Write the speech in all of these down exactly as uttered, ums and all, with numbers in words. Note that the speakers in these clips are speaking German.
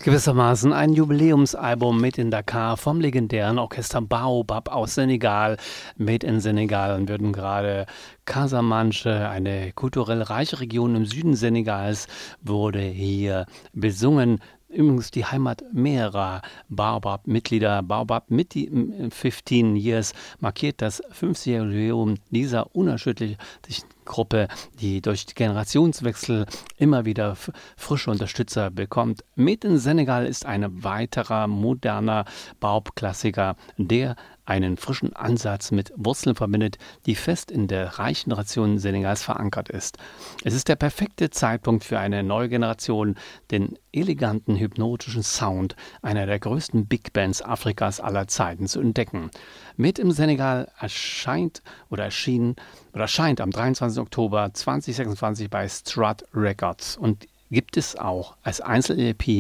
gewissermaßen ein Jubiläumsalbum Made in Dakar vom legendären Orchester Baobab aus Senegal. Made in Senegal würden gerade Casamance, eine kulturell reiche Region im Süden Senegals, wurde hier besungen. Übrigens die Heimat mehrerer Baobab-Mitglieder. Baobab mit die fifteen Years markiert das fünfzigjährige Jubiläum dieser unerschütterlichen Gruppe, die durch Generationswechsel immer wieder f- frische Unterstützer bekommt. Made in Senegal ist ein weiterer moderner Baobab-Klassiker, der einen frischen Ansatz mit Wurzeln verbindet, die fest in der reichen Nation Senegals verankert ist. Es ist der perfekte Zeitpunkt für eine neue Generation, den eleganten, hypnotischen Sound einer der größten Big Bands Afrikas aller Zeiten zu entdecken. Made in Senegal erscheint oder erschien oder erscheint am dreiundzwanzigsten Oktober zweitausendsechsundzwanzig bei Strut Records und gibt es auch als Einzel-L P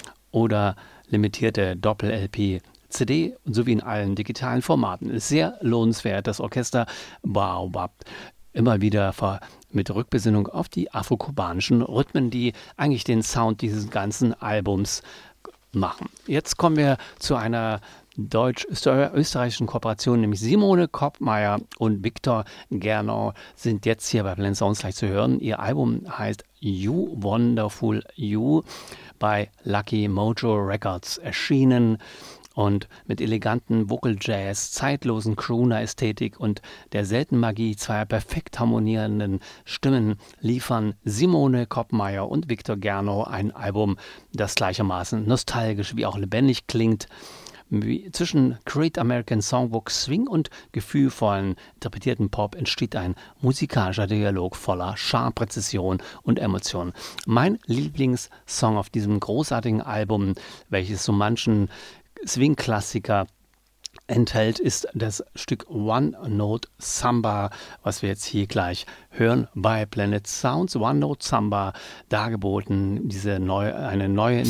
oder limitierte Doppel-L P, C D sowie in allen digitalen Formaten. Ist sehr lohnenswert, das Orchester Baobab. Immer wieder ver- mit Rückbesinnung auf die afrokubanischen Rhythmen, die eigentlich den Sound dieses ganzen Albums machen. Jetzt kommen wir zu einer deutsch-österreichischen Kooperation, nämlich Simone Koppmeier und Victor Gernau sind jetzt hier bei Blend Sounds gleich zu hören. Ihr Album heißt You Wonderful You, bei Lucky Mojo Records erschienen. Und mit eleganten Vocal Jazz, zeitlosen Crooner-Ästhetik und der seltenen Magie zweier perfekt harmonierenden Stimmen liefern Simone Koppmeier und Victor Gernau ein Album, das gleichermaßen nostalgisch wie auch lebendig klingt. Wie zwischen Great American Songbook Swing und gefühlvollen interpretierten Pop entsteht ein musikalischer Dialog voller Charme, Präzision und Emotion. Mein Lieblingssong auf diesem großartigen Album, welches so manchen Swing-Klassiker enthält, ist das Stück One Note Samba, was wir jetzt hier gleich hören bei Planet Sounds. One Note Samba, dargeboten, diese neue, eine neue...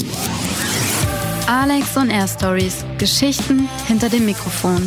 Alex on Air Stories, Geschichten hinter dem Mikrofon.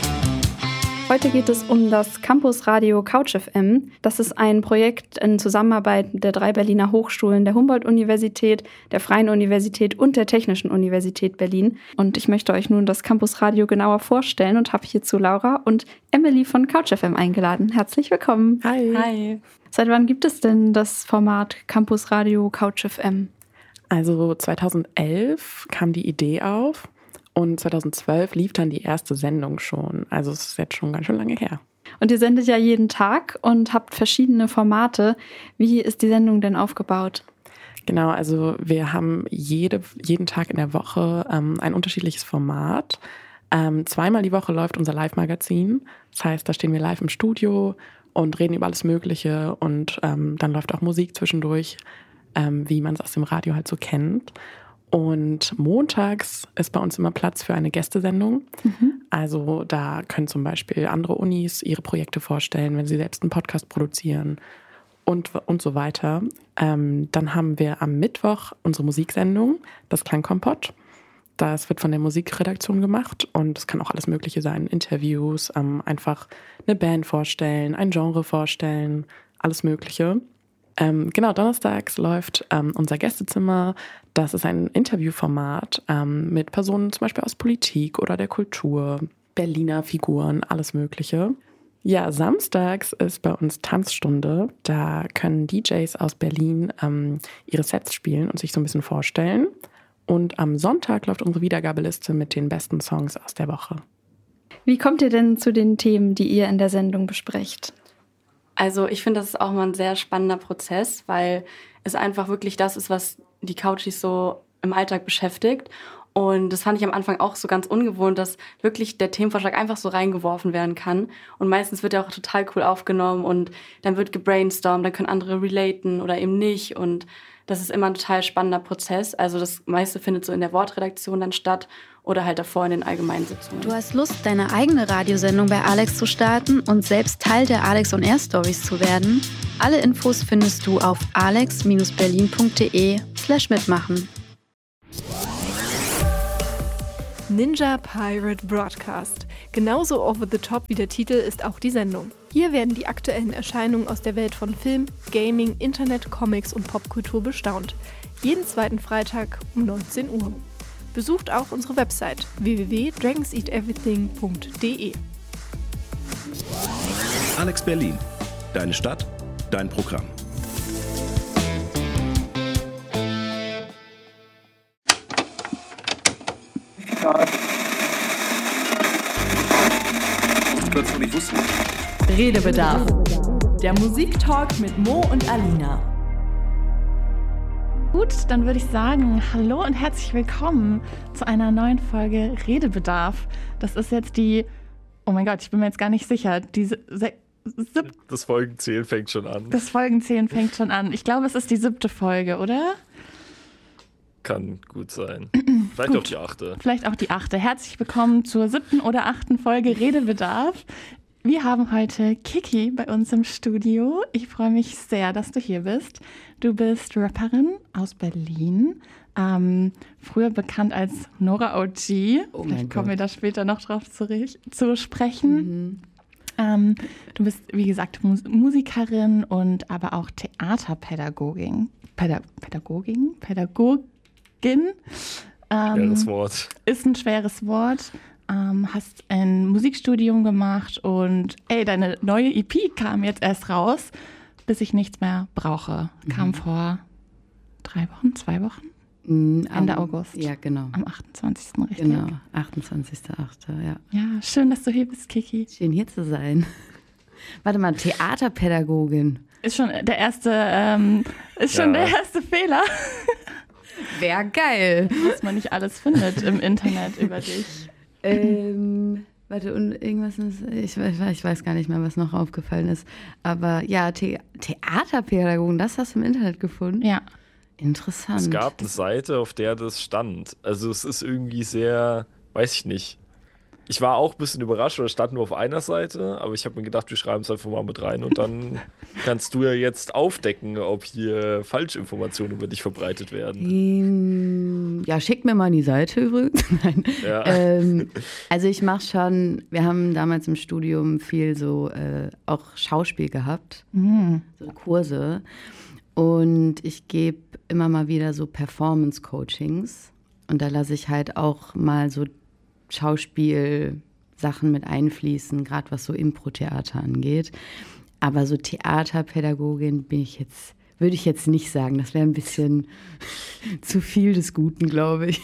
Heute geht es um das Campusradio Couch F M. Das ist ein Projekt in Zusammenarbeit der drei Berliner Hochschulen, der Humboldt-Universität, der Freien Universität und der Technischen Universität Berlin. Und ich möchte euch nun das Campusradio genauer vorstellen und habe hierzu Laura und Emily von Couch F M eingeladen. Herzlich willkommen. Hi. Hi. Seit wann gibt es denn das Format Campusradio Couch F M? Also zweitausendelf kam die Idee auf. Und zweitausendzwölf lief dann die erste Sendung schon. Also es ist jetzt schon ganz schön lange her. Und ihr sendet ja jeden Tag und habt verschiedene Formate. Wie ist die Sendung denn aufgebaut? Genau, also wir haben jede, jeden Tag in der Woche ähm, ein unterschiedliches Format. Ähm, zweimal die Woche läuft unser Live-Magazin. Das heißt, da stehen wir live im Studio und reden über alles Mögliche. Und ähm, dann läuft auch Musik zwischendurch, ähm, wie man es aus dem Radio halt so kennt. Und montags ist bei uns immer Platz für eine Gästesendung. Mhm. Also da können zum Beispiel andere Unis ihre Projekte vorstellen, wenn sie selbst einen Podcast produzieren und, und so weiter. Ähm, dann haben wir am Mittwoch unsere Musiksendung, das Klangkompott. Das wird von der Musikredaktion gemacht und es kann auch alles Mögliche sein. Interviews, ähm, einfach eine Band vorstellen, ein Genre vorstellen, alles Mögliche. Ähm, genau, donnerstags läuft ähm, unser Gästezimmer. Das ist ein Interviewformat ähm, mit Personen zum Beispiel aus Politik oder der Kultur, Berliner Figuren, alles Mögliche. Ja, samstags ist bei uns Tanzstunde. Da können D Js aus Berlin ähm, ihre Sets spielen und sich so ein bisschen vorstellen. Und am Sonntag läuft unsere Wiedergabeliste mit den besten Songs aus der Woche. Wie kommt ihr denn zu den Themen, die ihr in der Sendung besprecht? Also ich finde, das ist auch mal ein sehr spannender Prozess, weil es einfach wirklich das ist, was die Couchies so im Alltag beschäftigt. Und das fand ich am Anfang auch so ganz ungewohnt, dass wirklich der Themenvorschlag einfach so reingeworfen werden kann. Und meistens wird er auch total cool aufgenommen und dann wird gebrainstormt, dann können andere relaten oder eben nicht. Und das ist immer ein total spannender Prozess. Also das meiste findet so in der Wortredaktion dann statt oder halt davor in den allgemeinen Sitzungen. Du hast Lust, deine eigene Radiosendung bei Alex zu starten und selbst Teil der Alex on Air Stories zu werden? Alle Infos findest du auf alex berlin punkt de slash mitmachen. Ninja Pirate Broadcast. Genauso over the top wie der Titel ist auch die Sendung. Hier werden die aktuellen Erscheinungen aus der Welt von Film, Gaming, Internet, Comics und Popkultur bestaunt. Jeden zweiten Freitag um neunzehn Uhr. Besucht auch unsere Website w w w punkt dragons eat everything punkt d e. Alex Berlin. Deine Stadt, dein Programm. Redebedarf. Der Musiktalk mit Mo und Alina. Gut, dann würde ich sagen, hallo und herzlich willkommen zu einer neuen Folge Redebedarf. Das ist jetzt die, oh mein Gott, ich bin mir jetzt gar nicht sicher, diese se- sieb- Das Folgenzählen fängt schon an. Das Folgenzählen fängt schon an. Ich glaube, es ist die siebte Folge, oder? Kann gut sein. Vielleicht Gut. auch die achte. Vielleicht auch die achte. Herzlich willkommen zur siebten oder achten Folge Redebedarf. Wir haben heute Kiki bei uns im Studio. Ich freue mich sehr, dass du hier bist. Du bist Rapperin aus Berlin, ähm, früher bekannt als Nora O G. Oh Vielleicht kommen wir da später noch drauf zu, zu sprechen. Mhm. Ähm, du bist, wie gesagt, Mus- Musikerin und aber auch Theaterpädagogin. Päda- Pädagogin? Pädagogin. Ähm, Schweres Wort. Ist ein schweres Wort. Ähm, hast ein Musikstudium gemacht und ey, deine neue E P kam jetzt erst raus, bis ich nichts mehr brauche. Kam Mhm. vor drei Wochen, zwei Wochen? Mhm, Ende am- August. Ja, genau. Am achtundzwanzigsten richtig. Genau, achtundzwanzigster achter ja. Ja, schön, dass du hier bist, Kiki. Schön hier zu sein. Warte mal, Theaterpädagogin. Ist schon der erste, ähm, ist schon Ja. der erste Fehler, Wäre geil. was man nicht alles findet im Internet über dich. ähm, warte, und irgendwas ist, ich, weiß- ich weiß gar nicht mehr, was noch aufgefallen ist. Aber ja, The- Theaterpädagogin, das hast du im Internet gefunden? Ja. Interessant. Es gab eine Seite, auf der das stand. Also es ist irgendwie sehr, weiß ich nicht. Ich war auch ein bisschen überrascht, weil es stand nur auf einer Seite, aber ich habe mir gedacht, wir schreiben es einfach mal mit rein und dann kannst du ja jetzt aufdecken, ob hier Falschinformationen über dich verbreitet werden. Ähm, Ja, schick mir mal die Seite übrigens. Nein. Ja. Ähm, also ich mache schon, wir haben damals im Studium viel so äh, auch Schauspiel gehabt, Mhm. so Kurse. Und ich gebe immer mal wieder so Performance-Coachings. Und da lasse ich halt auch mal so Schauspielsachen mit einfließen, gerade was so Impro-Theater angeht. Aber so Theaterpädagogin bin ich jetzt, würde ich jetzt nicht sagen. Das wäre ein bisschen zu viel des Guten, glaube ich.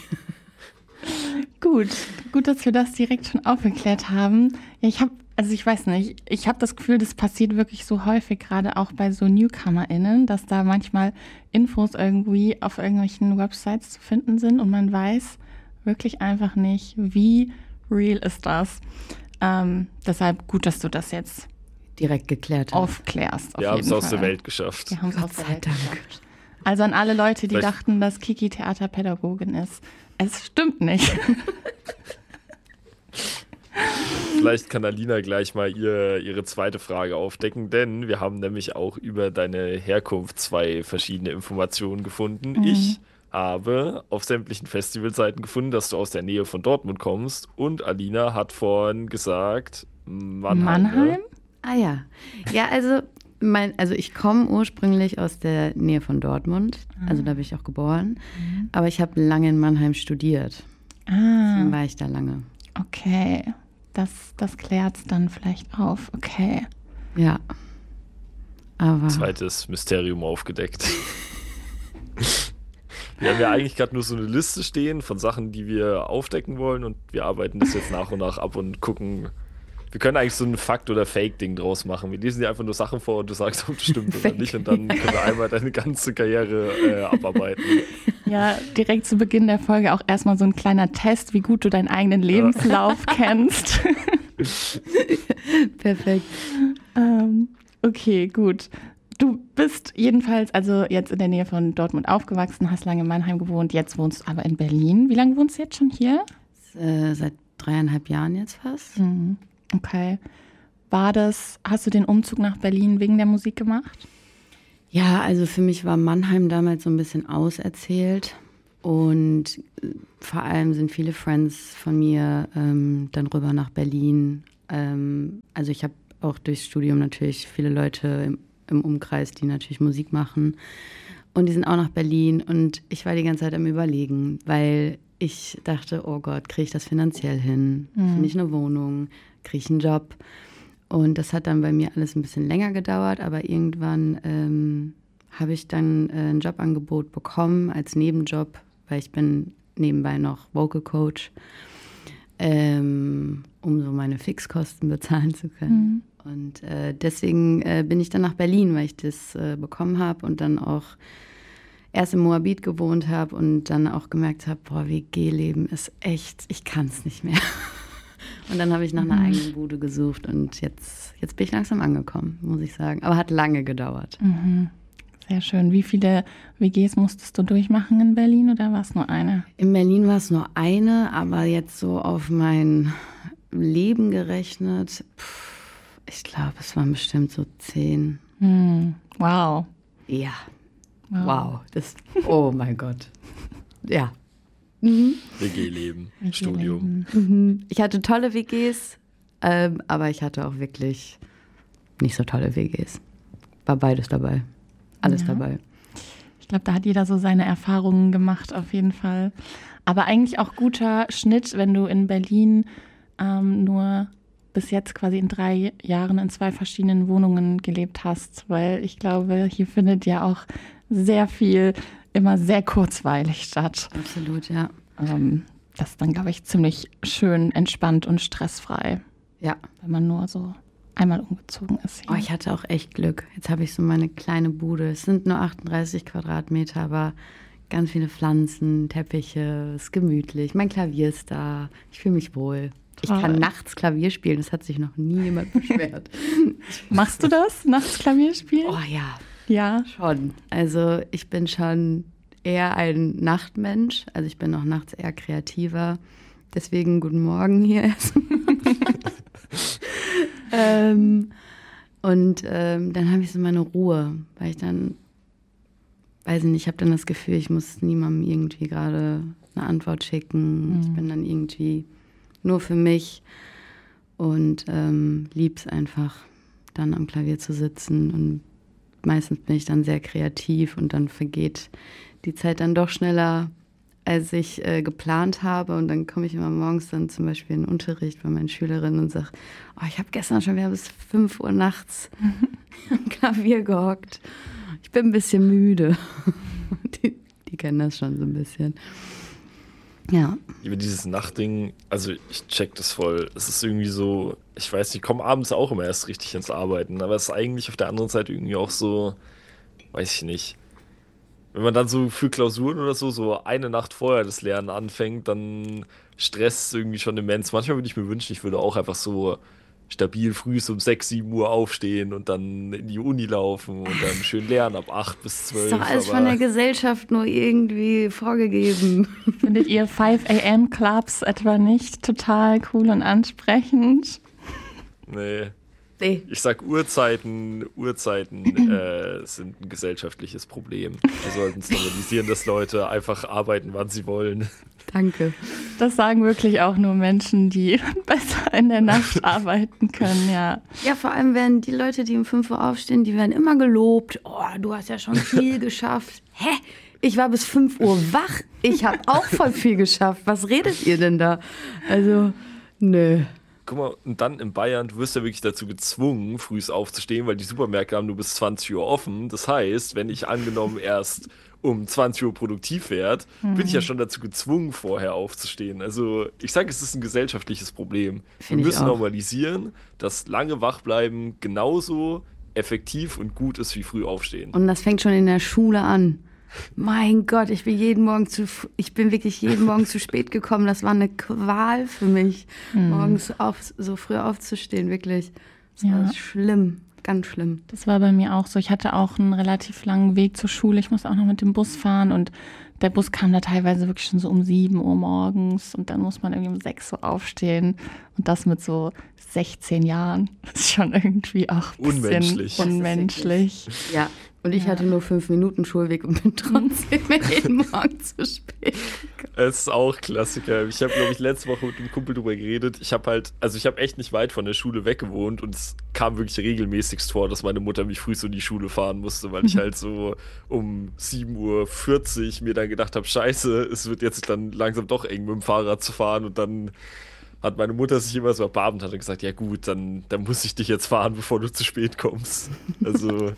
Gut, gut, dass wir das direkt schon aufgeklärt haben. Ja, ich habe, also ich weiß nicht, ich habe das Gefühl, das passiert wirklich so häufig, gerade auch bei so NewcomerInnen, dass da manchmal Infos irgendwie auf irgendwelchen Websites zu finden sind und man weiß wirklich einfach nicht, wie real ist das. Ähm, deshalb gut, dass du das jetzt Direkt geklärt hast. aufklärst. Auf Wir haben jeden es aus Fall. der Welt geschafft. Wir haben es Gott aus der sei Welt Dank. geschafft. Also an alle Leute, die Vielleicht- dachten, dass Kiki Theaterpädagogin ist. Es stimmt nicht. Vielleicht kann Alina gleich mal ihr, ihre zweite Frage aufdecken, denn wir haben nämlich auch über deine Herkunft zwei verschiedene Informationen gefunden. Mhm. Ich habe auf sämtlichen Festivalseiten gefunden, dass du aus der Nähe von Dortmund kommst und Alina hat vorhin gesagt, Mannheim. Mannheim? Ne? Ah ja. Ja, also, mein, also ich komme ursprünglich aus der Nähe von Dortmund. Also da bin ich auch geboren. Aber ich habe lange in Mannheim studiert. Ah. Deswegen war ich da lange. Okay, das, das klärt es dann vielleicht auf. Okay. Ja. Aber Zweites Mysterium aufgedeckt. Wir haben ja eigentlich gerade nur so eine Liste stehen von Sachen, die wir aufdecken wollen und wir arbeiten das jetzt nach und nach ab und gucken. Wir können eigentlich so ein Fakt- oder Fake-Ding draus machen. Wir lesen dir einfach nur Sachen vor und du sagst, ob das stimmt oder nicht und dann können wir einmal deine ganze Karriere äh, abarbeiten. Ja, direkt zu Beginn der Folge auch erstmal so ein kleiner Test, wie gut du deinen eigenen Lebenslauf kennst. perfekt. ähm, okay, gut. Du bist jedenfalls also jetzt in der Nähe von Dortmund aufgewachsen, hast lange in Mannheim gewohnt, jetzt wohnst du aber in Berlin. Wie lange wohnst du jetzt schon hier? Äh, seit dreieinhalb Jahren jetzt fast. Mhm. Okay. War das, hast du den Umzug nach Berlin wegen der Musik gemacht? Ja, also für mich war Mannheim damals so ein bisschen auserzählt. Und äh, vor allem sind viele Friends von mir ähm, dann rüber nach Berlin. Ähm, also ich habe auch durchs Studium natürlich viele Leute im, im Umkreis, die natürlich Musik machen. Und die sind auch nach Berlin und ich war die ganze Zeit am Überlegen, weil ich dachte, oh Gott, kriege ich das finanziell hin? Mhm. Finde ich eine Wohnung? Kriege ich einen Job? Und das hat dann bei mir alles ein bisschen länger gedauert, aber irgendwann ähm, habe ich dann äh, ein Jobangebot bekommen als Nebenjob, weil ich bin nebenbei noch Vocal Coach, ähm, um so meine Fixkosten bezahlen zu können. Mhm. Und äh, deswegen äh, bin ich dann nach Berlin, weil ich das äh, bekommen habe und dann auch erst in Moabit gewohnt habe und dann auch gemerkt habe, boah, W G-Leben ist echt, ich kann es nicht mehr. Und dann habe ich nach einer mhm. eigenen Bude gesucht und jetzt, jetzt bin ich langsam angekommen, muss ich sagen. Aber hat lange gedauert. Mhm. Sehr schön. Wie viele W Gs musstest du durchmachen in Berlin oder war es nur eine? In Berlin war es nur eine, aber jetzt so auf mein Leben gerechnet, pff, ich glaube, es waren bestimmt so zehn. Mhm. Wow. Ja. Wow. wow. Das, oh mein Gott. Ja. Mhm. W G-Leben, Studium. Mhm. Ich hatte tolle W Gs, ähm, aber ich hatte auch wirklich nicht so tolle W Gs. War beides dabei. Alles ja. dabei. Ich glaube, da hat jeder so seine Erfahrungen gemacht, auf jeden Fall. Aber eigentlich auch guter Schnitt, wenn du in Berlin ähm, nur bis jetzt quasi in drei Jahren in zwei verschiedenen Wohnungen gelebt hast, weil ich glaube, hier findet ja auch sehr viel immer sehr kurzweilig statt. Absolut, ja. Ähm, das ist dann, glaube ich, ziemlich schön entspannt und stressfrei. Ja. Wenn man nur so einmal umgezogen ist. Hier. Oh, ich hatte auch echt Glück. Jetzt habe ich so meine kleine Bude. Es sind nur achtunddreißig Quadratmeter, aber ganz viele Pflanzen, Teppiche, es ist gemütlich. Mein Klavier ist da. Ich fühle mich wohl. Ich kann nachts Klavier spielen. Das hat sich noch nie jemand beschwert. Machst du das, nachts Klavier spielen? Oh ja. Ja. Schon. Also ich bin schon eher ein Nachtmensch. Also ich bin auch nachts eher kreativer. Deswegen guten Morgen hier erstmal. ähm, und ähm, dann habe ich so meine Ruhe, weil ich dann, weiß ich nicht, ich habe dann das Gefühl, ich muss niemandem irgendwie gerade eine Antwort schicken. Mhm. Ich bin dann irgendwie nur für mich und ähm, lieb's einfach, dann am Klavier zu sitzen. Und meistens bin ich dann sehr kreativ und dann vergeht die Zeit dann doch schneller, als ich äh, geplant habe. Und dann komme ich immer morgens dann zum Beispiel in den Unterricht bei meinen Schülerinnen und sage, oh, ich habe gestern schon wieder bis fünf Uhr nachts am Klavier gehockt. Ich bin ein bisschen müde. die, die kennen das schon so ein bisschen. Ja. Über dieses Nachtding, also ich check das voll. Es ist irgendwie so, ich weiß nicht, ich komme abends auch immer erst richtig ins Arbeiten, aber es ist eigentlich auf der anderen Seite irgendwie auch so, weiß ich nicht. Wenn man dann so für Klausuren oder so, so eine Nacht vorher das Lernen anfängt, dann stresst es irgendwie schon immens. Manchmal würde ich mir wünschen, ich würde auch einfach so stabil früh um sechs, sieben Uhr aufstehen und dann in die Uni laufen und dann schön lernen ab acht bis zwölf. Das ist doch alles von der Gesellschaft nur irgendwie vorgegeben. Findet ihr five a.m. Clubs etwa nicht total cool und ansprechend? Nee. Nee. Ich sag, Uhrzeiten, Uhrzeiten äh, sind ein gesellschaftliches Problem. Wir sollten es normalisieren, dass Leute einfach arbeiten, wann sie wollen. Danke. Das sagen wirklich auch nur Menschen, die besser in der Nacht arbeiten können, ja. Ja, vor allem werden die Leute, die um fünf Uhr aufstehen, die werden immer gelobt. Oh, du hast ja schon viel geschafft. Hä? Ich war bis fünf Uhr wach. Ich habe auch voll viel geschafft. Was redet ihr denn da? Also, nö. Guck mal, und dann in Bayern, du wirst ja wirklich dazu gezwungen, früh aufzustehen, weil die Supermärkte haben nur bis zwanzig Uhr offen. Das heißt, wenn ich angenommen erst um zwanzig Uhr produktiv werde, mhm. bin ich ja schon dazu gezwungen, vorher aufzustehen. Also ich sage, es ist ein gesellschaftliches Problem. Find Wir müssen normalisieren, dass lange wach bleiben genauso effektiv und gut ist wie früh aufstehen. Und das fängt schon in der Schule an. Mein Gott, ich bin jeden Morgen zu, ich bin wirklich jeden Morgen zu spät gekommen. Das war eine Qual für mich, mhm. morgens auf, so früh aufzustehen, wirklich. Das ja. war schlimm, ganz schlimm. Das war bei mir auch so. Ich hatte auch einen relativ langen Weg zur Schule. Ich musste auch noch mit dem Bus fahren und der Bus kam da teilweise wirklich schon so um sieben Uhr morgens und dann muss man irgendwie um sechs Uhr aufstehen und das mit so sechzehn Jahren. Das ist schon irgendwie auch ein bisschen unmenschlich. unmenschlich. Ja. Und ich ja. hatte nur fünf Minuten Schulweg und bin trotzdem jeden Morgen zu spät gekommen. Es ist auch Klassiker. Ich habe, glaube ich, letzte Woche mit einem Kumpel drüber geredet. Ich habe halt, also ich habe echt nicht weit von der Schule weg gewohnt und es kam wirklich regelmäßigst vor, dass meine Mutter mich früh so in die Schule fahren musste, weil ich halt so um sieben Uhr vierzig mir dann gedacht habe, scheiße, es wird jetzt dann langsam doch eng mit dem Fahrrad zu fahren und dann hat meine Mutter sich immer so erbarmt und hat gesagt, ja gut, dann, dann muss ich dich jetzt fahren, bevor du zu spät kommst. Also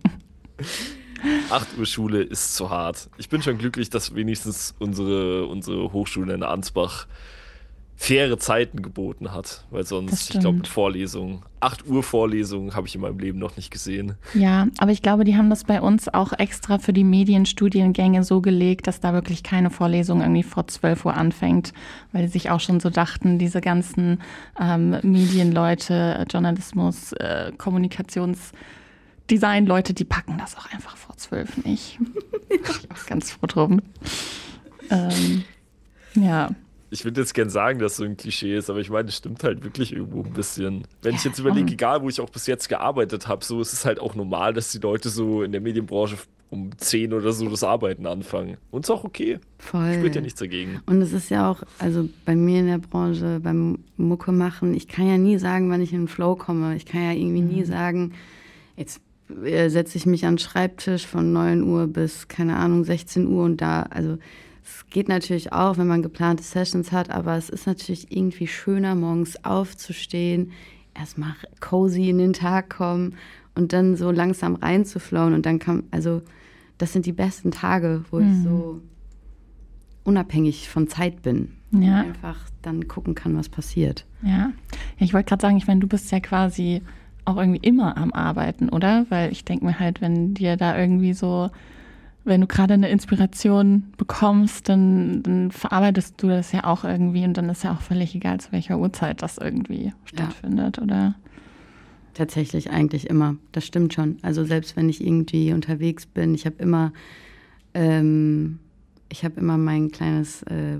acht Uhr Schule ist zu hart. Ich bin schon glücklich, dass wenigstens unsere, unsere Hochschule in Ansbach faire Zeiten geboten hat, weil sonst, ich glaube, mit Vorlesungen, acht Uhr Vorlesungen habe ich in meinem Leben noch nicht gesehen. Ja, aber ich glaube, die haben das bei uns auch extra für die Medienstudiengänge so gelegt, dass da wirklich keine Vorlesung irgendwie vor zwölf Uhr anfängt, weil sie sich auch schon so dachten, diese ganzen ähm, Medienleute, Journalismus, äh, Kommunikationsdesign-Leute, die packen das auch einfach vor zwölf nicht. Bin ich auch ganz froh drum. Ähm, ja. Ich würde jetzt gern sagen, dass so ein Klischee ist, aber ich meine, das stimmt halt wirklich irgendwo ein bisschen. Wenn ja, ich jetzt überlege, egal wo ich auch bis jetzt gearbeitet habe, so ist es halt auch normal, dass die Leute so in der Medienbranche um zehn oder so das Arbeiten anfangen. Und ist auch okay. Voll. Spricht ja nichts dagegen. Und es ist ja auch, also bei mir in der Branche, beim Mucke machen, ich kann ja nie sagen, wann ich in den Flow komme. Ich kann ja irgendwie mhm. nie sagen, jetzt äh, setze ich mich an den Schreibtisch von neun Uhr bis, keine Ahnung, sechzehn Uhr und da, also es geht natürlich auch, wenn man geplante Sessions hat, aber es ist natürlich irgendwie schöner, morgens aufzustehen, erstmal cozy in den Tag kommen und dann so langsam reinzuflowen und dann kann, also das sind die besten Tage, wo mhm. ich so unabhängig von Zeit bin. Ja. Und einfach dann gucken kann, was passiert. Ja, ja ich wollte gerade sagen, ich meine, du bist ja quasi auch irgendwie immer am Arbeiten, oder? Weil ich denke mir halt, wenn dir da irgendwie so wenn du gerade eine Inspiration bekommst, dann, dann verarbeitest du das ja auch irgendwie und dann ist ja auch völlig egal, zu welcher Uhrzeit das irgendwie stattfindet, ja. Oder? Tatsächlich eigentlich immer, das stimmt schon. Also selbst wenn ich irgendwie unterwegs bin, ich habe immer, ähm, ich habe immer mein kleines äh,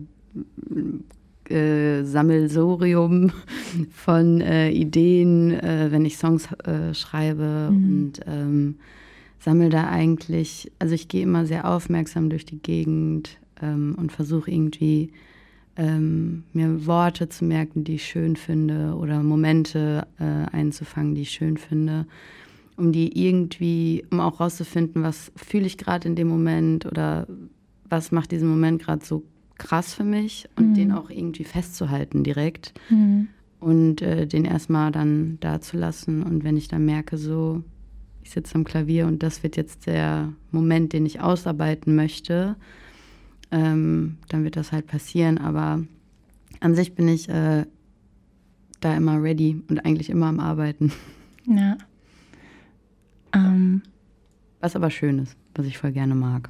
äh, Sammelsurium von äh, Ideen, äh, wenn ich Songs äh, schreibe mhm. und ähm, sammle da eigentlich, also ich gehe immer sehr aufmerksam durch die Gegend ähm, und versuche irgendwie ähm, mir Worte zu merken, die ich schön finde oder Momente äh, einzufangen, die ich schön finde, um die irgendwie, um auch rauszufinden, was fühle ich gerade in dem Moment oder was macht diesen Moment gerade so krass für mich und mhm. den auch irgendwie festzuhalten direkt mhm. und äh, den erstmal dann da zu lassen und wenn ich dann merke so, ich sitze am Klavier und das wird jetzt der Moment, den ich ausarbeiten möchte, ähm, dann wird das halt passieren. Aber an sich bin ich äh, da immer ready und eigentlich immer am Arbeiten. Ja. Ähm. Was aber schön ist, was ich voll gerne mag.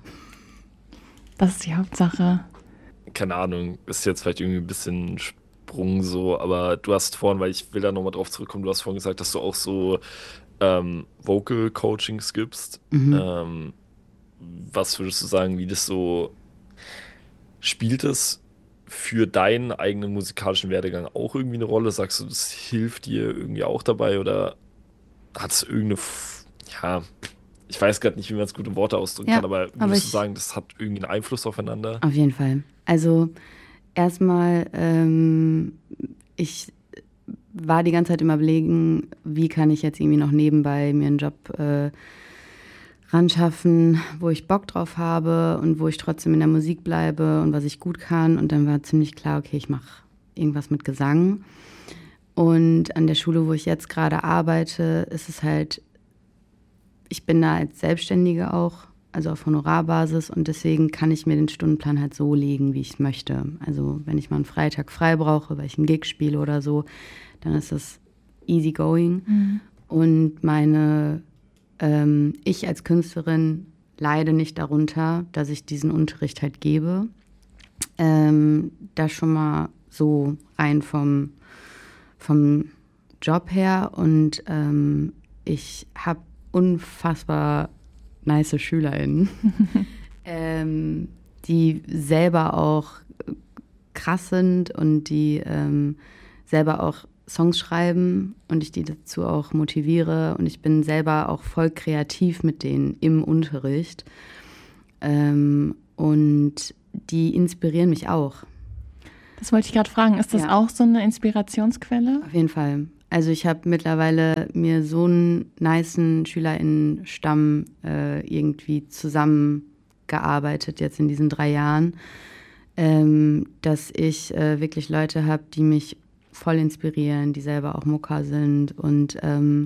Das ist die Hauptsache. Keine Ahnung, ist jetzt vielleicht irgendwie ein bisschen Sprung so, aber du hast vorhin, weil ich will da nochmal drauf zurückkommen, du hast vorhin gesagt, dass du auch so Ähm, Vocal Coachings gibst. Mhm. Ähm, was würdest du sagen, wie das so spielt es für deinen eigenen musikalischen Werdegang auch irgendwie eine Rolle? Sagst du, das hilft dir irgendwie auch dabei oder hat es irgendeine, ja, ich weiß gerade nicht, wie man es gut in Worte ausdrücken ja, kann, aber würdest aber du sagen, das hat irgendwie einen Einfluss aufeinander? Auf jeden Fall. Also erstmal, ähm, ich war die ganze Zeit im Überlegen, wie kann ich jetzt irgendwie noch nebenbei mir einen Job äh, ran schaffen, wo ich Bock drauf habe und wo ich trotzdem in der Musik bleibe und was ich gut kann. Und dann war ziemlich klar, okay, ich mache irgendwas mit Gesang. Und an der Schule, wo ich jetzt gerade arbeite, ist es halt, ich bin da als Selbstständige auch, also auf Honorarbasis und deswegen kann ich mir den Stundenplan halt so legen, wie ich es möchte. Also wenn ich mal einen Freitag frei brauche, weil ich einen Gig spiele oder so, dann ist das easy going. Mhm. Und meine, ähm, ich als Künstlerin leide nicht darunter, dass ich diesen Unterricht halt gebe. Ähm, da schon mal so rein vom, vom Job her und ähm, ich habe unfassbar nice SchülerInnen, ähm, die selber auch krass sind und die ähm, selber auch Songs schreiben und ich die dazu auch motiviere und ich bin selber auch voll kreativ mit denen im Unterricht ähm, und die inspirieren mich auch. Das wollte ich gerade fragen. Ist das ja. auch so eine Inspirationsquelle? Auf jeden Fall. Also ich habe mittlerweile mir so einen nicen SchülerInnen-Stamm äh, irgendwie zusammengearbeitet jetzt in diesen drei Jahren, ähm, dass ich äh, wirklich Leute habe, die mich voll inspirieren, die selber auch Mucker sind und ähm,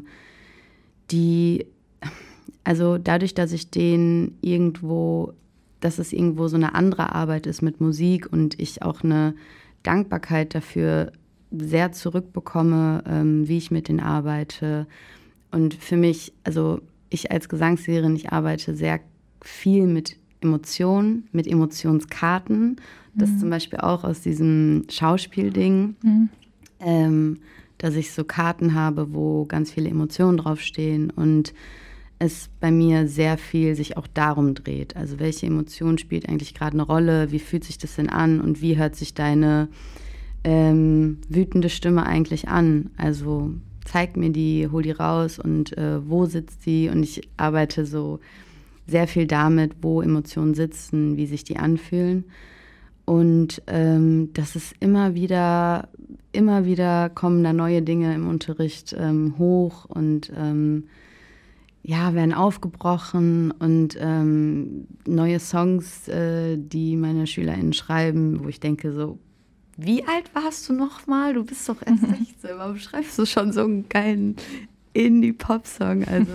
die, also dadurch, dass ich denen irgendwo, dass es irgendwo so eine andere Arbeit ist mit Musik und ich auch eine Dankbarkeit dafür sehr zurückbekomme, ähm, wie ich mit denen arbeite. Und für mich, also ich als Gesangslehrerin, ich arbeite sehr viel mit Emotionen, mit Emotionskarten. Das mhm. zum Beispiel auch aus diesem Schauspielding, mhm. ähm, dass ich so Karten habe, wo ganz viele Emotionen draufstehen und es bei mir sehr viel sich auch darum dreht. Also welche Emotion spielt eigentlich gerade eine Rolle? Wie fühlt sich das denn an? Und wie hört sich deine ähm, wütende Stimme eigentlich an? Also zeig mir die, hol die raus und äh, wo sitzt die? Und ich arbeite so sehr viel damit, wo Emotionen sitzen, wie sich die anfühlen. Und ähm, das ist immer wieder, immer wieder kommen da neue Dinge im Unterricht ähm, hoch und ähm, ja, werden aufgebrochen und ähm, neue Songs, äh, die meine SchülerInnen schreiben, wo ich denke so, wie alt warst du noch mal? Du bist doch erst sechzehn, warum schreibst du schon so einen geilen Indie-Pop-Song? Also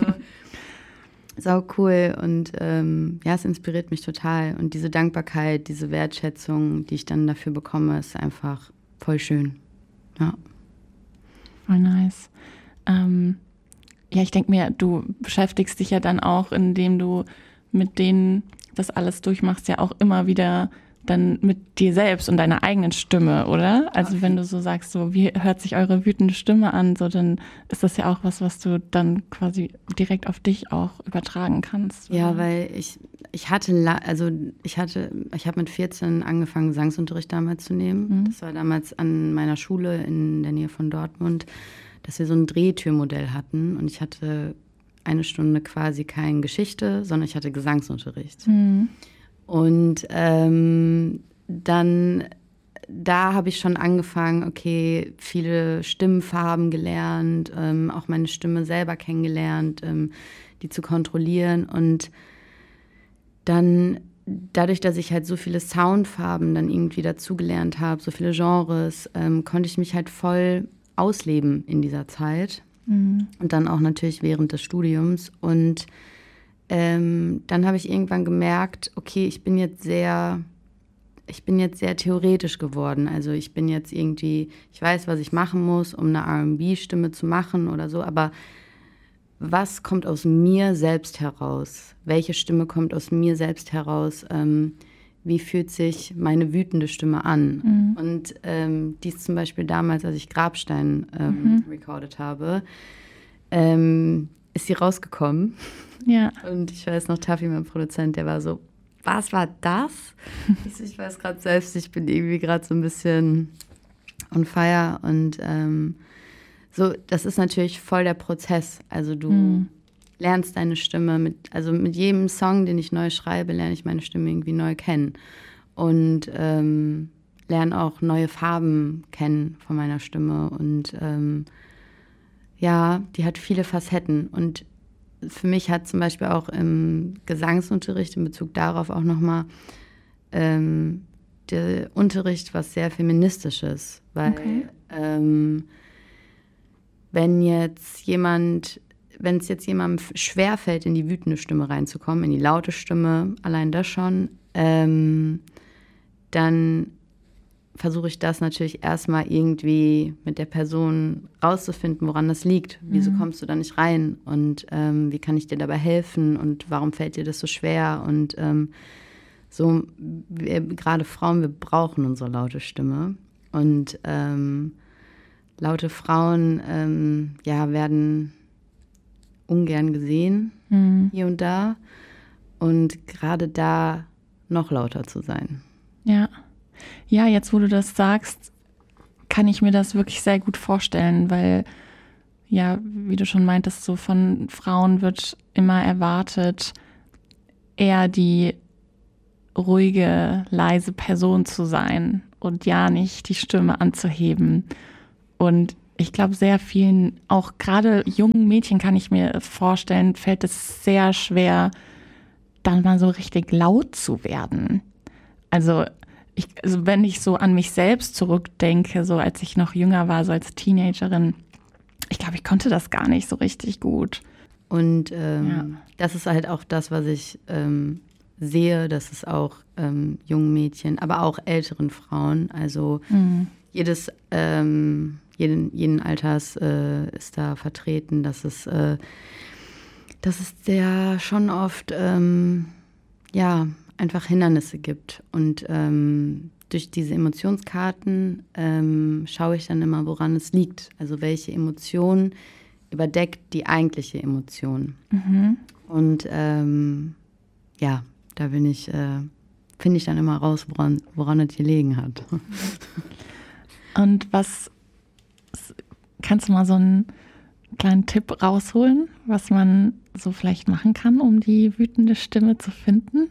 sau cool und ähm, ja, es inspiriert mich total und diese Dankbarkeit, diese Wertschätzung, die ich dann dafür bekomme, ist einfach voll schön. Ja. Voll nice. Ähm Ja, ich denke mir, du beschäftigst dich ja dann auch, indem du mit denen das alles durchmachst, ja auch immer wieder dann mit dir selbst und deiner eigenen Stimme, oder? Also wenn du so sagst, so wie hört sich eure wütende Stimme an, so dann ist das ja auch was, was du dann quasi direkt auf dich auch übertragen kannst. Oder? Ja, weil ich ich hatte also ich hatte ich habe mit vierzehn angefangen Gesangsunterricht damals zu nehmen. Mhm. Das war damals an meiner Schule in der Nähe von Dortmund, dass wir so ein Drehtürmodell hatten und ich hatte eine Stunde quasi keine Geschichte, sondern ich hatte Gesangsunterricht. Mhm. Und ähm, dann, da habe ich schon angefangen, okay, viele Stimmfarben gelernt, ähm, auch meine Stimme selber kennengelernt, ähm, die zu kontrollieren und dann dadurch, dass ich halt so viele Soundfarben dann irgendwie dazugelernt habe, so viele Genres, ähm, konnte ich mich halt voll ausleben in dieser Zeit mhm. und dann auch natürlich während des Studiums und ähm, dann habe ich irgendwann gemerkt, okay, ich bin jetzt sehr, ich bin jetzt sehr theoretisch geworden, also ich bin jetzt irgendwie, ich weiß, was ich machen muss, um eine R and B-Stimme zu machen oder so, aber was kommt aus mir selbst heraus? Welche Stimme kommt aus mir selbst heraus? Ähm, wie fühlt sich meine wütende Stimme an? Mhm. Und ähm, dies zum Beispiel damals, als ich Grabstein ähm, mhm. recorded habe, ähm, ist sie rausgekommen. Ja. Und ich weiß noch, Taffy, mein Produzent, der war so, was war das? ich, so, ich weiß gerade selbst, ich bin irgendwie gerade so ein bisschen on fire. Und ähm, so, das ist natürlich voll der Prozess. Also du mhm. lernst deine Stimme mit, also mit jedem Song, den ich neu schreibe, lerne ich meine Stimme irgendwie neu kennen. Und ähm, lerne auch neue Farben kennen von meiner Stimme. Und ähm, ja, die hat viele Facetten. Und für mich hat zum Beispiel auch im Gesangsunterricht in Bezug darauf auch nochmal ähm, der Unterricht was sehr Feministisches. Weil okay. ähm, wenn jetzt jemand wenn es jetzt jemandem schwerfällt, in die wütende Stimme reinzukommen, in die laute Stimme, allein das schon, ähm, dann versuche ich das natürlich erstmal irgendwie mit der Person rauszufinden, woran das liegt. Wieso mhm. kommst du da nicht rein? Und ähm, wie kann ich dir dabei helfen? Und warum fällt dir das so schwer? Und ähm, so, wir, gerade Frauen, wir brauchen unsere laute Stimme. Und ähm, laute Frauen, ähm, ja, werden ungern gesehen, mhm. hier und da. Und gerade da noch lauter zu sein. Ja. Ja, jetzt wo du das sagst, kann ich mir das wirklich sehr gut vorstellen, weil, ja, wie du schon meintest, so von Frauen wird immer erwartet, eher die ruhige, leise Person zu sein und ja nicht die Stimme anzuheben. Und ich glaube, sehr vielen, auch gerade jungen Mädchen kann ich mir vorstellen, fällt es sehr schwer, dann mal so richtig laut zu werden. Also, ich, also wenn ich so an mich selbst zurückdenke, so als ich noch jünger war, so als Teenagerin, ich glaube, ich konnte das gar nicht so richtig gut. Und ähm, ja. das ist halt auch das, was ich ähm, sehe, dass es auch ähm, jungen Mädchen, aber auch älteren Frauen, also mhm. jedes, ähm, jeden, jeden Alters äh, ist da vertreten, dass es, äh, dass es ja schon oft ähm, ja, einfach Hindernisse gibt. Und ähm, durch diese Emotionskarten ähm, schaue ich dann immer, woran es liegt. Also welche Emotion überdeckt die eigentliche Emotion. Mhm. Und ähm, ja, da bin ich, äh, finde ich dann immer raus, woran, woran es gelegen hat. Und was, kannst du mal so einen kleinen Tipp rausholen, was man so vielleicht machen kann, um die wütende Stimme zu finden?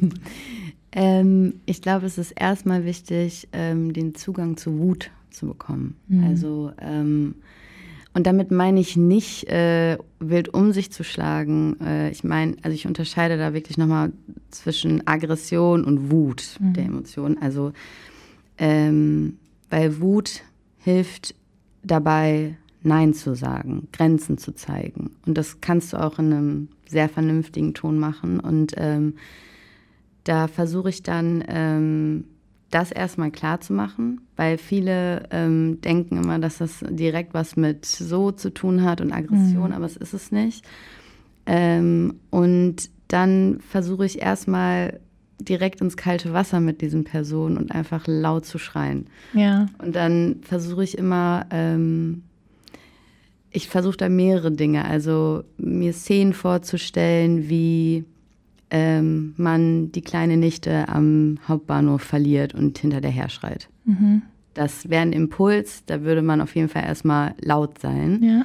ähm, ich glaube, es ist erstmal wichtig, ähm, den Zugang zu Wut zu bekommen. Mhm. Also ähm, und damit meine ich nicht, äh, wild um sich zu schlagen. Äh, ich meine, also ich unterscheide da wirklich nochmal zwischen Aggression und Wut mhm. der Emotionen. Also, ähm, weil Wut hilft dabei, Nein zu sagen, Grenzen zu zeigen. Und das kannst du auch in einem sehr vernünftigen Ton machen. Und ähm, da versuche ich dann, ähm, das erstmal klar zu machen, weil viele ähm, denken immer, dass das direkt was mit so zu tun hat und Aggression, mhm. aber es ist es nicht. Ähm, und dann versuche ich erstmal direkt ins kalte Wasser mit diesen Personen und einfach laut zu schreien. Ja. Und dann versuche ich immer, ähm, ich versuche da mehrere Dinge, also mir Szenen vorzustellen, wie ähm, man die kleine Nichte am Hauptbahnhof verliert und hinter der her schreit. Mhm. Das wäre ein Impuls, da würde man auf jeden Fall erstmal laut sein. Ja.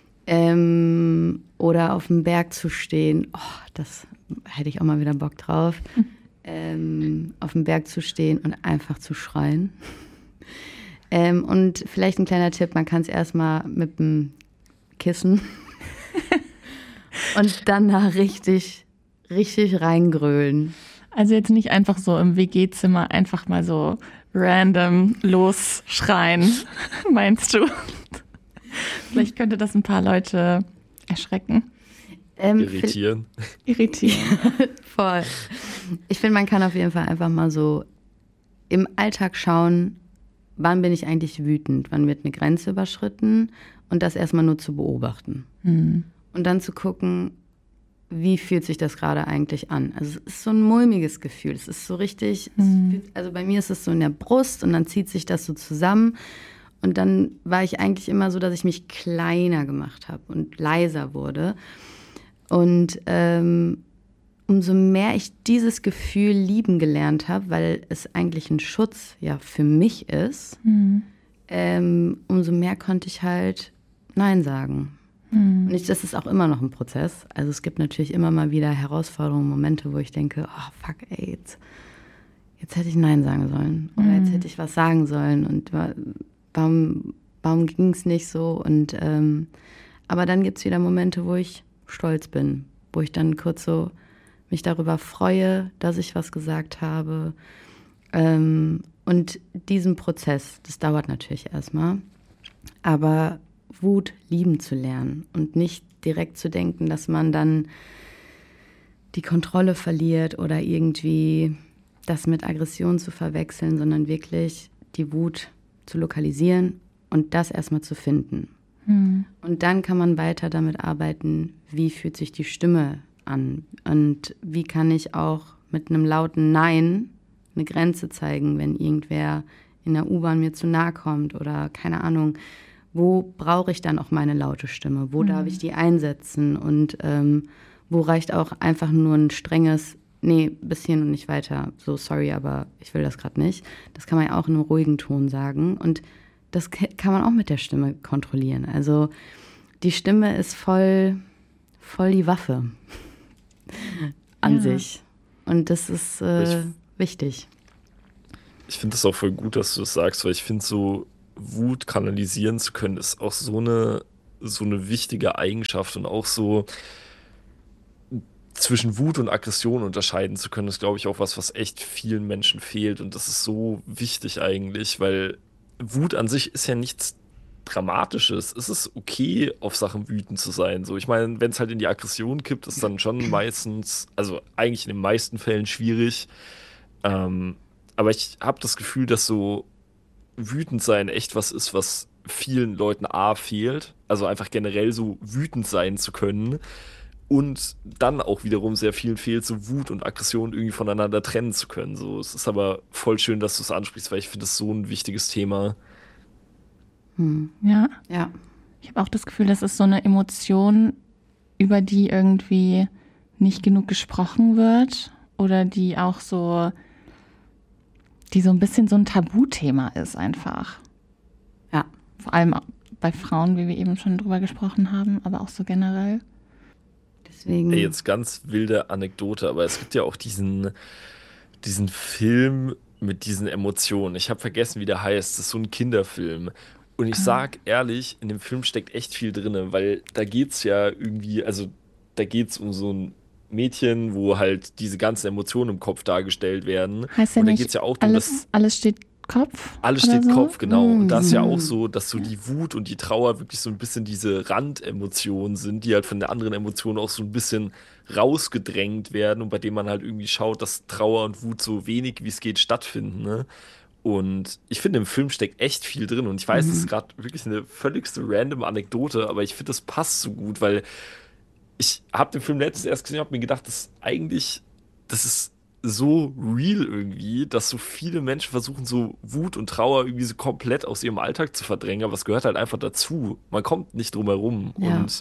Ähm, oder auf dem Berg zu stehen, oh, das hätte ich auch mal wieder Bock drauf. Mhm. Ähm, auf dem Berg zu stehen und einfach zu schreien. ähm, und vielleicht ein kleiner Tipp, man kann es erstmal mit dem Kissen und danach richtig richtig reingrölen. Also jetzt nicht einfach so im W G-Zimmer einfach mal so random losschreien, meinst du? Vielleicht könnte das ein paar Leute erschrecken. Ähm, Irritieren. Irritieren. Voll. Ich finde, man kann auf jeden Fall einfach mal so im Alltag schauen, wann bin ich eigentlich wütend, wann wird eine Grenze überschritten und das erstmal nur zu beobachten. Mhm. Und dann zu gucken, wie fühlt sich das gerade eigentlich an? Also es ist so ein mulmiges Gefühl. Es ist so richtig, mhm. fühlt, also bei mir ist es so in der Brust und dann zieht sich das so zusammen. Und dann war ich eigentlich immer so, dass ich mich kleiner gemacht habe und leiser wurde. Und ähm, umso mehr ich dieses Gefühl lieben gelernt habe, weil es eigentlich ein Schutz ja für mich ist, mhm. ähm, umso mehr konnte ich halt Nein sagen. Und ich, das ist auch immer noch ein Prozess. Also es gibt natürlich immer mal wieder Herausforderungen, Momente, wo ich denke, oh fuck, ey, jetzt, jetzt hätte ich Nein sagen sollen. Oder jetzt hätte ich was sagen sollen. Und warum, warum ging es nicht so? Und ähm, aber dann gibt es wieder Momente, wo ich stolz bin, wo ich dann kurz so mich darüber freue, dass ich was gesagt habe. Ähm, und diesen Prozess, das dauert natürlich erstmal. Aber Wut lieben zu lernen und nicht direkt zu denken, dass man dann die Kontrolle verliert oder irgendwie das mit Aggression zu verwechseln, sondern wirklich die Wut zu lokalisieren und das erstmal zu finden. Mhm. Und dann kann man weiter damit arbeiten, wie fühlt sich die Stimme an und wie kann ich auch mit einem lauten Nein eine Grenze zeigen, wenn irgendwer in der U-Bahn mir zu nahe kommt oder keine Ahnung. Wo brauche ich dann auch meine laute Stimme? Wo mhm. darf ich die einsetzen? Und ähm, wo reicht auch einfach nur ein strenges, nee, bis hierhin und nicht weiter. So, sorry, aber ich will das gerade nicht. Das kann man ja auch in einem ruhigen Ton sagen. Und das kann man auch mit der Stimme kontrollieren. Also die Stimme ist voll, voll die Waffe an ja. sich. Und das ist... Äh, ich wichtig. Ich finde es auch voll gut, dass du das sagst, weil ich finde, so Wut kanalisieren zu können, ist auch so eine, so eine wichtige Eigenschaft und auch so zwischen Wut und Aggression unterscheiden zu können, ist, glaube ich, auch was, was echt vielen Menschen fehlt. Und das ist so wichtig eigentlich, weil Wut an sich ist ja nichts Dramatisches. Es ist okay, auf Sachen wütend zu sein. So, ich meine, wenn es halt in die Aggression kippt, ist dann schon meistens, also eigentlich in den meisten Fällen schwierig. Ähm, aber ich habe das Gefühl, dass so wütend sein echt was ist, was vielen Leuten A fehlt. Also einfach generell so wütend sein zu können. Und dann auch wiederum sehr vielen fehlt, so Wut und Aggression irgendwie voneinander trennen zu können. So, es ist aber voll schön, dass du es ansprichst, weil ich finde das so ein wichtiges Thema. Hm. Ja. Ja. Ich habe auch das Gefühl, das ist so eine Emotion, über die irgendwie nicht genug gesprochen wird oder die auch so, die so ein bisschen so ein Tabuthema ist einfach. Ja. Vor allem bei Frauen, wie wir eben schon drüber gesprochen haben, aber auch so generell. Deswegen. Ey, jetzt ganz wilde Anekdote, aber es gibt ja auch diesen, diesen Film mit diesen Emotionen. Ich habe vergessen, wie der heißt. Das ist so ein Kinderfilm. Und ich sag ehrlich, in dem Film steckt echt viel drin, weil da geht's ja irgendwie, also da geht's um so ein Mädchen, wo halt diese ganzen Emotionen im Kopf dargestellt werden. Heißt ja und da nicht, geht's ja auch darum, alles, dass alles steht Kopf? alles oder steht so? Kopf, genau. Mm. Und das ist ja auch so, dass so die Wut und die Trauer wirklich so ein bisschen diese Randemotionen sind, die halt von den anderen Emotionen auch so ein bisschen rausgedrängt werden und bei denen man halt irgendwie schaut, dass Trauer und Wut so wenig wie es geht stattfinden, ne? Und ich finde, im Film steckt echt viel drin. Und ich weiß, Mhm. das ist gerade wirklich eine völligste random Anekdote, aber ich finde, das passt so gut, weil ich habe den Film letztens erst gesehen und habe mir gedacht, das ist eigentlich, das ist so real irgendwie, dass so viele Menschen versuchen, so Wut und Trauer irgendwie so komplett aus ihrem Alltag zu verdrängen, aber es gehört halt einfach dazu. Man kommt nicht drum herum. Ja. Und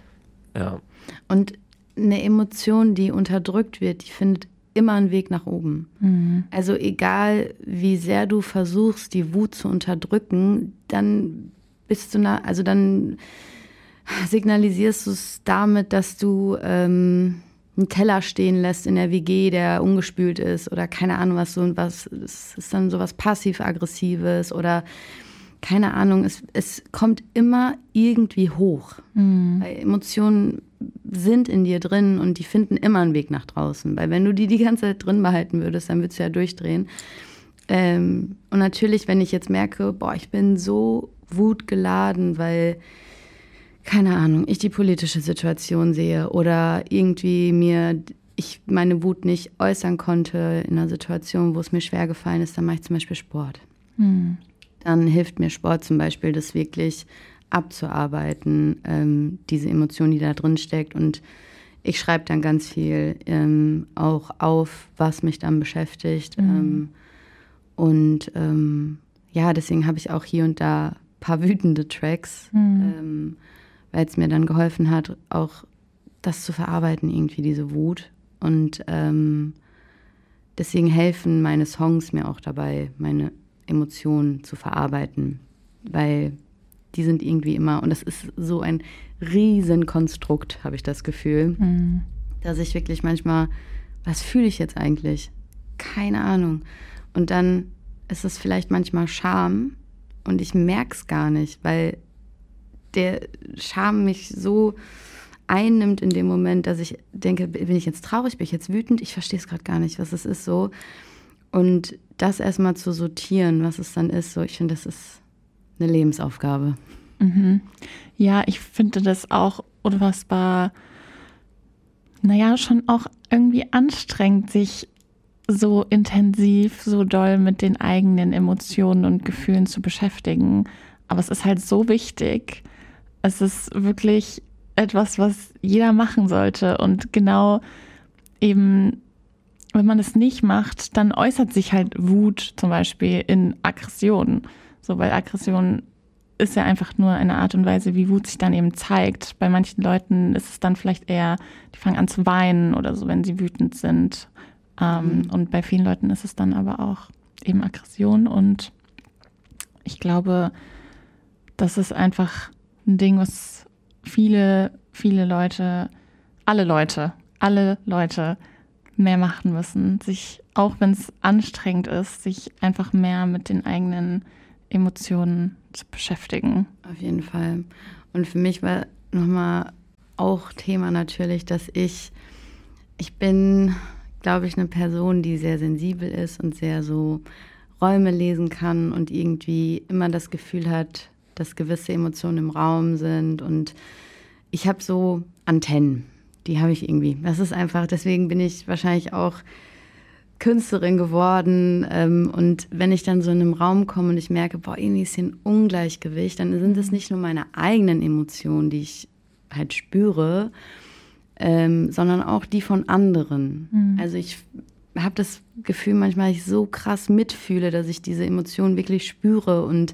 ja. Und eine Emotion, die unterdrückt wird, die findet immer einen Weg nach oben. Mhm. Also egal, wie sehr du versuchst, die Wut zu unterdrücken, dann bist du, na, also dann signalisierst du es damit, dass du ähm, einen Teller stehen lässt in der W G, der ungespült ist oder keine Ahnung was, so was, es ist dann so was passiv-aggressives oder keine Ahnung, es, es kommt immer irgendwie hoch. Mhm. Weil Emotionen sind in dir drin und die finden immer einen Weg nach draußen. Weil wenn du die die ganze Zeit drin behalten würdest, dann würdest du ja durchdrehen. Ähm, und natürlich, wenn ich jetzt merke, boah, ich bin so wutgeladen, weil, keine Ahnung, ich die politische Situation sehe oder irgendwie mir ich meine Wut nicht äußern konnte in einer Situation, wo es mir schwer gefallen ist, dann mache ich zum Beispiel Sport. Mhm. Dann hilft mir Sport zum Beispiel, das wirklich abzuarbeiten, ähm, diese Emotion, die da drin steckt. Und ich schreibe dann ganz viel ähm, auch auf, was mich dann beschäftigt. Mhm. Ähm, und ähm, ja, deswegen habe ich auch hier und da ein paar wütende Tracks, Mhm. ähm, weil es mir dann geholfen hat, auch das zu verarbeiten, irgendwie diese Wut. Und ähm, deswegen helfen meine Songs mir auch dabei, meine Emotionen zu verarbeiten, weil die sind irgendwie immer, und das ist so ein Riesenkonstrukt, habe ich das Gefühl, Mhm. dass ich wirklich manchmal, was fühle ich jetzt eigentlich? Keine Ahnung. Und dann ist es vielleicht manchmal Scham und ich merke es gar nicht, weil der Scham mich so einnimmt in dem Moment, dass ich denke, bin ich jetzt traurig, bin ich jetzt wütend? Ich verstehe es gerade gar nicht, was es ist so. Und das erstmal zu sortieren, was es dann ist, so, ich finde, das ist eine Lebensaufgabe. Mhm. Ja, ich finde das auch unfassbar, naja, schon auch irgendwie anstrengend, sich so intensiv, so doll mit den eigenen Emotionen und Gefühlen zu beschäftigen. Aber es ist halt so wichtig. Es ist wirklich etwas, was jeder machen sollte. Und genau eben, wenn man es nicht macht, dann äußert sich halt Wut zum Beispiel in Aggression. So, weil Aggression ist ja einfach nur eine Art und Weise, wie Wut sich dann eben zeigt. Bei manchen Leuten ist es dann vielleicht eher, die fangen an zu weinen oder so, wenn sie wütend sind. Ähm, mhm. Und bei vielen Leuten ist es dann aber auch eben Aggression. Und ich glaube, das ist einfach ein Ding, was viele, viele Leute, alle Leute, alle Leute mehr machen müssen, sich, auch wenn es anstrengend ist, sich einfach mehr mit den eigenen Emotionen zu beschäftigen. Auf jeden Fall. Und für mich war nochmal auch Thema natürlich, dass ich, ich bin, glaube ich, eine Person, die sehr sensibel ist und sehr so Räume lesen kann und irgendwie immer das Gefühl hat, dass gewisse Emotionen im Raum sind. Und ich habe so Antennen, die habe ich irgendwie. Das ist einfach, deswegen bin ich wahrscheinlich auch Künstlerin geworden. Ähm, und wenn ich dann so in einem Raum komme und ich merke, boah, irgendwie ist hier ein Ungleichgewicht, dann sind es nicht nur meine eigenen Emotionen, die ich halt spüre, ähm, sondern auch die von anderen. Mhm. Also ich habe das Gefühl manchmal, ich so krass mitfühle, dass ich diese Emotionen wirklich spüre und,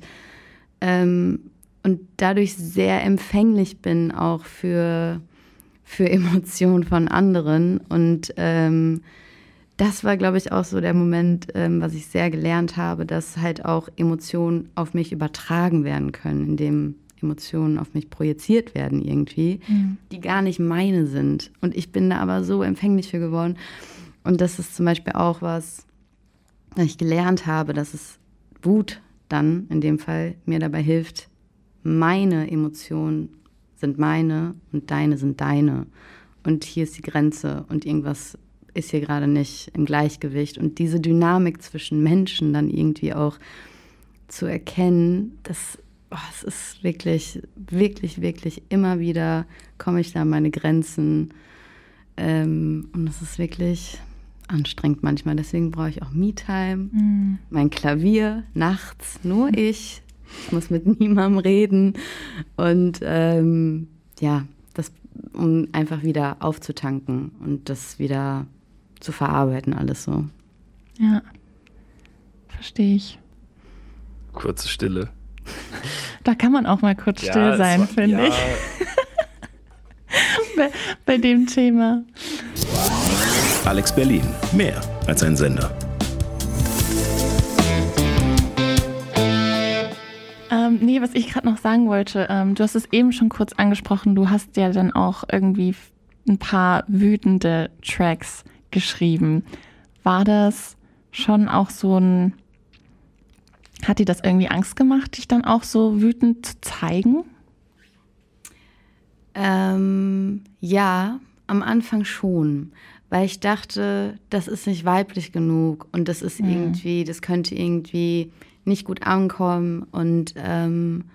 ähm, und dadurch sehr empfänglich bin auch für, für Emotionen von anderen. Und ähm, das war, glaube ich, auch so der Moment, ähm, was ich sehr gelernt habe, dass halt auch Emotionen auf mich übertragen werden können, indem Emotionen auf mich projiziert werden irgendwie, mhm. die gar nicht meine sind. Und ich bin da aber so empfänglich für geworden. Und das ist zum Beispiel auch was, was ich gelernt habe, dass es Wut dann in dem Fall mir dabei hilft, meine Emotionen sind meine und deine sind deine. Und hier ist die Grenze und irgendwas ist hier gerade nicht im Gleichgewicht. Und diese Dynamik zwischen Menschen dann irgendwie auch zu erkennen, das, oh, es ist wirklich, wirklich, wirklich immer wieder komme ich da an meine Grenzen. Ähm, und es ist wirklich anstrengend manchmal. Deswegen brauche ich auch Me-Time, mm. mein Klavier, nachts, nur ich. Ich muss mit niemandem reden. Und ähm, ja, das, um einfach wieder aufzutanken und das wieder zu verarbeiten, alles so. Ja, verstehe ich. Kurze Stille. Da kann man auch mal kurz ja, still sein, finde ja. ich. bei, bei dem Thema. Alex Berlin, mehr als ein Sender. Ähm, nee, was ich gerade noch sagen wollte, ähm, du hast es eben schon kurz angesprochen, du hast ja dann auch irgendwie ein paar wütende Tracks geschrieben. War das schon auch so ein, hat dir das irgendwie Angst gemacht, dich dann auch so wütend zu zeigen? Ähm, ja, am Anfang schon. Weil ich dachte, das ist nicht weiblich genug und das ist mhm. irgendwie, das könnte irgendwie nicht gut ankommen. Und ähm,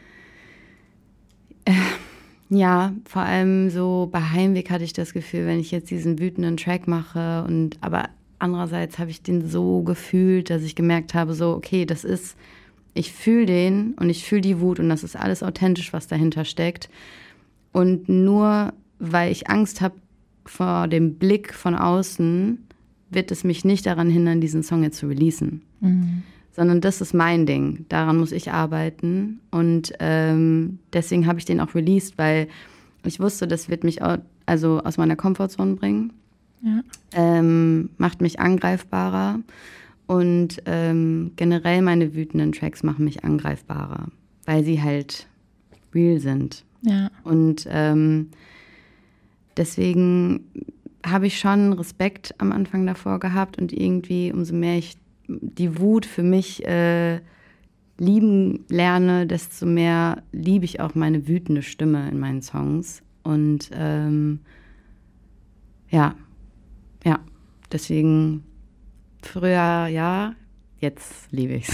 äh, ja, vor allem so bei Heimweg hatte ich das Gefühl, wenn ich jetzt diesen wütenden Track mache und aber andererseits habe ich den so gefühlt, dass ich gemerkt habe, so okay, das ist, ich fühle den und ich fühle die Wut und das ist alles authentisch, was dahinter steckt. Und nur weil ich Angst habe vor dem Blick von außen, wird es mich nicht daran hindern, diesen Song jetzt zu releasen. Mhm. Sondern das ist mein Ding. Daran muss ich arbeiten. Und ähm, deswegen habe ich den auch released, weil ich wusste, das wird mich auch, also aus meiner Komfortzone bringen. Ja. Ähm, macht mich angreifbarer. Und ähm, generell meine wütenden Tracks machen mich angreifbarer, weil sie halt real sind. Ja. Und ähm, deswegen habe ich schon Respekt am Anfang davor gehabt und irgendwie, umso mehr ich die Wut für mich äh, lieben lerne, desto mehr liebe ich auch meine wütende Stimme in meinen Songs. Und ähm, ja, ja, deswegen früher ja, jetzt liebe ich's.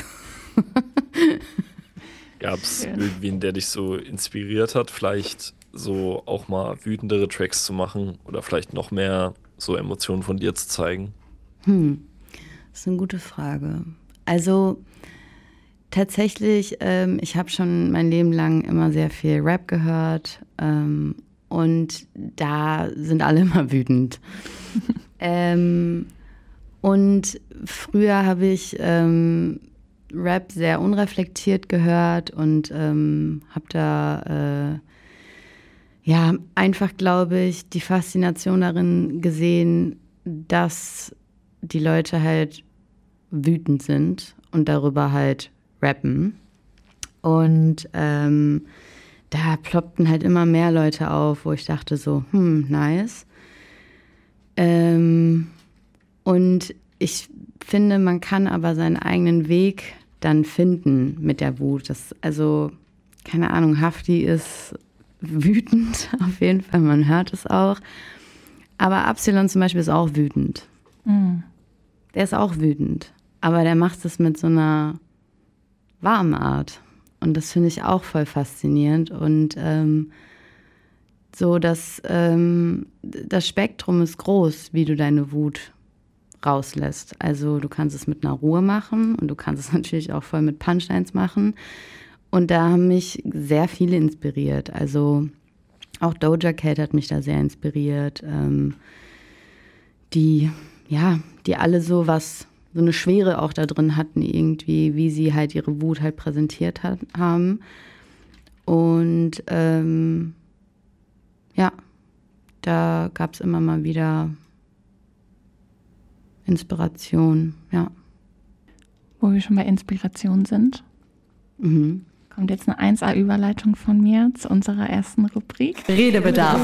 Gab es irgendwen, der dich so inspiriert hat, vielleicht so auch mal wütendere Tracks zu machen oder vielleicht noch mehr so Emotionen von dir zu zeigen? Hm, das ist eine gute Frage. Also tatsächlich, ähm, ich habe schon mein Leben lang immer sehr viel Rap gehört ähm, und da sind alle immer wütend. ähm, und früher habe ich ähm, Rap sehr unreflektiert gehört und ähm, habe da äh, ja einfach, glaube ich, die Faszination darin gesehen, dass die Leute halt wütend sind und darüber halt rappen. Und ähm, da ploppten halt immer mehr Leute auf, wo ich dachte so, hm, nice. Ähm, Und ich finde, man kann aber seinen eigenen Weg dann finden mit der Wut. Das, also, keine Ahnung, Hafti ist wütend, auf jeden Fall, man hört es auch. Aber Absilon zum Beispiel ist auch wütend. Mhm. Der ist auch wütend. Aber der macht es mit so einer warmen Art. Und das finde ich auch voll faszinierend. Und ähm, so, dass ähm, das Spektrum ist groß, wie du deine Wut rauslässt. Also du kannst es mit einer Ruhe machen und du kannst es natürlich auch voll mit Punchlines machen. Und da haben mich sehr viele inspiriert. Also auch Doja Cat hat mich da sehr inspiriert. Ähm, die, ja, die alle so was, so eine Schwere auch da drin hatten irgendwie, wie sie halt ihre Wut halt präsentiert hat, haben. Und ähm, ja, da gab es immer mal wieder Inspiration, ja. Wo wir schon bei Inspiration sind, mhm. kommt jetzt eine eins A-Überleitung von mir zu unserer ersten Rubrik. Redebedarf.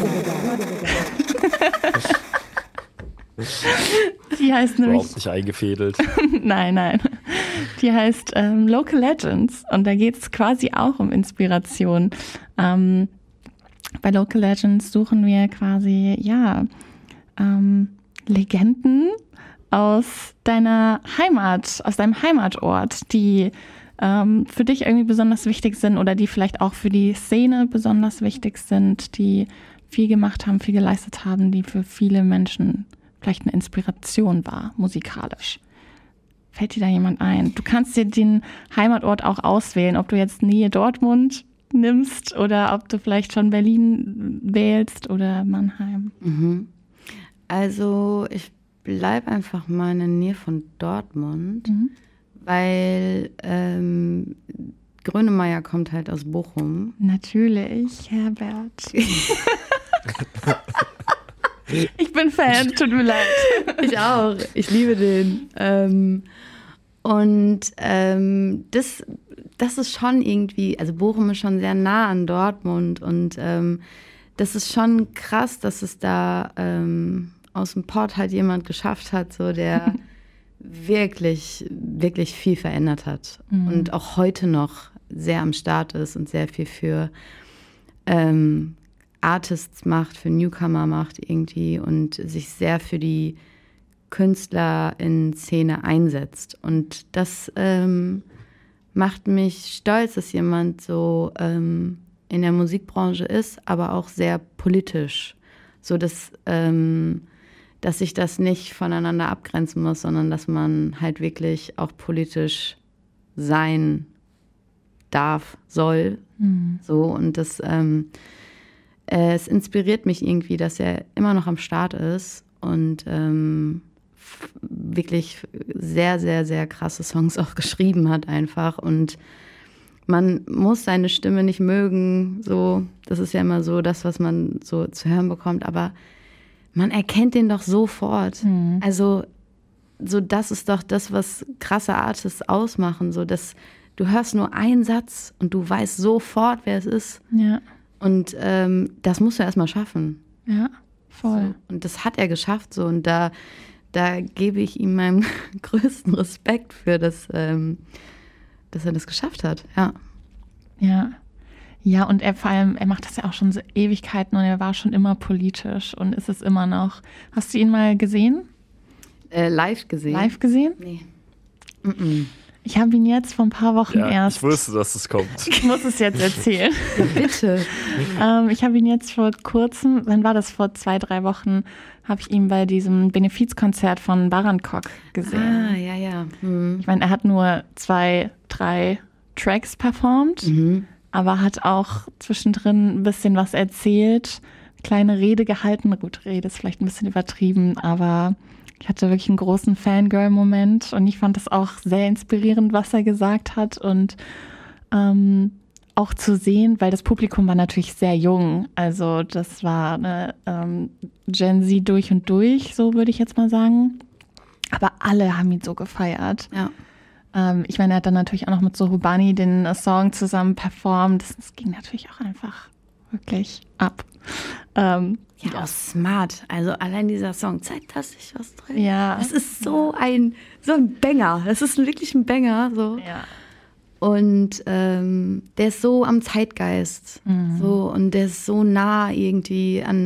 Die heißt nämlich... Überhaupt nicht eingefädelt. nein, nein. Die heißt ähm, Local Legends und da geht es quasi auch um Inspiration. Ähm, bei Local Legends suchen wir quasi, ja, ähm, Legenden aus deiner Heimat, aus deinem Heimatort, die ähm, für dich irgendwie besonders wichtig sind oder die vielleicht auch für die Szene besonders wichtig sind, die viel gemacht haben, viel geleistet haben, die für viele Menschen vielleicht eine Inspiration war, musikalisch. Fällt dir da jemand ein? Du kannst dir den Heimatort auch auswählen, ob du jetzt Nähe Dortmund nimmst oder ob du vielleicht schon Berlin wählst oder Mannheim. Mhm. Also ich bleib einfach mal in der Nähe von Dortmund, mhm. weil ähm, Grönemeyer kommt halt aus Bochum. Natürlich, Herbert. Ich bin Fan, tut mir leid. Ich auch, ich liebe den. Ähm, und ähm, das, das ist schon irgendwie, also Bochum ist schon sehr nah an Dortmund und ähm, das ist schon krass, dass es da ähm, aus dem Pott halt jemand geschafft hat, so der wirklich, wirklich viel verändert hat mhm. und auch heute noch sehr am Start ist und sehr viel für ähm, Artists macht, für Newcomer macht irgendwie und sich sehr für die Künstler in Szene einsetzt. Und das ähm, macht mich stolz, dass jemand so ähm, in der Musikbranche ist, aber auch sehr politisch, so dass ähm, dass sich das nicht voneinander abgrenzen muss, sondern dass man halt wirklich auch politisch sein darf, soll. Mhm. So, und das ähm, äh, es inspiriert mich irgendwie, dass er immer noch am Start ist und ähm, f- wirklich sehr, sehr, sehr krasse Songs auch geschrieben hat einfach. Und man muss seine Stimme nicht mögen, so, das ist ja immer so das, was man so zu hören bekommt, aber man erkennt den doch sofort. Mhm. Also, so das ist doch das, was krasse Artists ausmachen. So, dass du hörst nur einen Satz und du weißt sofort, wer es ist. Ja. Und ähm, das musst du erstmal schaffen. Ja, voll. So. Und das hat er geschafft. So. Und da, da gebe ich ihm meinen größten Respekt für, dass, ähm, dass er das geschafft hat. Ja. Ja. Ja, und er vor allem, er macht das ja auch schon so Ewigkeiten und er war schon immer politisch und ist es immer noch. Hast du ihn mal gesehen? Äh, live gesehen. Live gesehen? Nee. Mm-mm. Ich habe ihn jetzt vor ein paar Wochen ja, erst. Ich wusste, dass es kommt. Ich muss es jetzt erzählen. Ja, bitte. ähm, ich habe ihn jetzt vor kurzem, wann war das, vor zwei, drei Wochen, habe ich ihn bei diesem Benefizkonzert von Barankok gesehen. Ah, ja, ja. Mhm. Ich meine, er hat nur zwei, drei Tracks performt. Mhm. Aber hat auch zwischendrin ein bisschen was erzählt, kleine Rede gehalten. Gut, Rede ist vielleicht ein bisschen übertrieben, aber ich hatte wirklich einen großen Fangirl-Moment und ich fand das auch sehr inspirierend, was er gesagt hat und ähm, auch zu sehen, weil das Publikum war natürlich sehr jung. Also das war eine ähm, Gen Z durch und durch, so würde ich jetzt mal sagen. Aber alle haben ihn so gefeiert. Ja. Ähm, ich meine, er hat dann natürlich auch noch mit Sohobani den äh, Song zusammen performt. Das, das ging natürlich auch einfach wirklich ab. Ähm, ja, ja, auch smart. Also allein dieser Song, zeigt da sich was drin. Ja. Das ist so ein, so ein Banger. Das ist wirklich ein Banger. So. Ja. Und ähm, der ist so am Zeitgeist. Mhm. So, und der ist so nah irgendwie an,